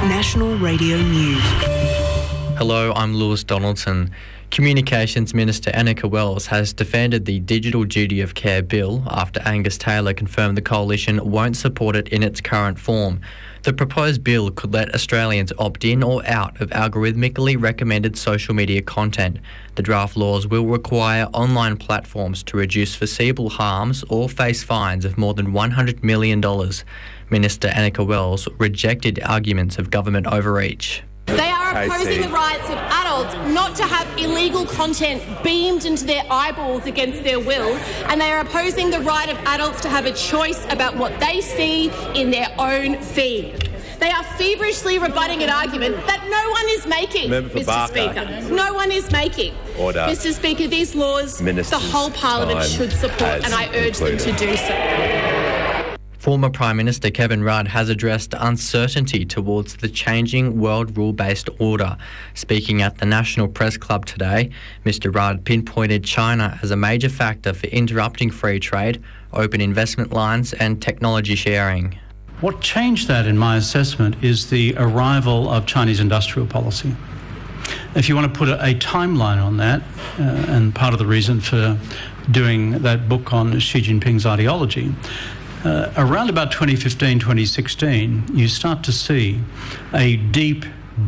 National Radio News. Hello, I'm Lewis Donaldson. Communications Minister Annika Wells has defended the Digital Duty of Care bill after Angus Taylor confirmed the coalition won't support it in its current form. The proposed bill could let Australians opt in or out of algorithmically recommended social media content. The draft laws will require online platforms to reduce foreseeable harms or face fines of more than $100 million. Minister Annika Wells rejected arguments of government overreach. They are opposing the rights of adults not to have illegal content beamed into their eyeballs against their will, and they are opposing the right of adults to have a choice about what they see in their own feed. They are feverishly rebutting an argument that no one is making, Mr. Speaker. No one is making. Order. Mr. Speaker, these laws, the whole Parliament should support, and I urge them to do so. Former Prime Minister Kevin Rudd has addressed uncertainty towards the changing world rule-based order. Speaking at the National Press Club today, Mr. Rudd pinpointed China as a major factor for interrupting free trade, open investment lines and technology sharing. What changed that, in my assessment, is the arrival of Chinese industrial policy. If you want to put a timeline on that, and part of the reason for doing that book on Xi Jinping's ideology, around about 2015, 2016, you start to see a deep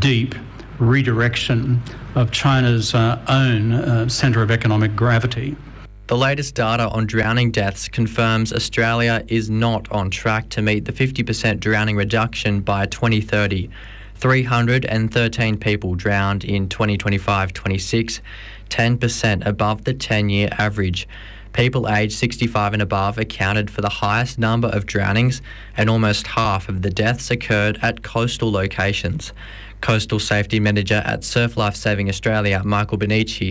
redirection of China's own centre of economic gravity. The latest data on drowning deaths confirms Australia is not on track to meet the 50% drowning reduction by 2030. 313 people drowned in 2025-26, 10% above the 10-year average. People aged 65 and above accounted for the highest number of drownings, and almost half of the deaths occurred at coastal locations. Coastal Safety Manager at Surf Life Saving Australia, Michael Benici,